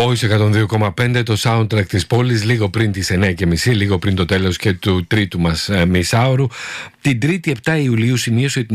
Voice 102,5, το soundtrack της πόλης, λίγο πριν τις 9:30, λίγο πριν το τέλος και του τρίτου μας μισάωρου. Την 3η 7 Ιουλίου σημείωσε την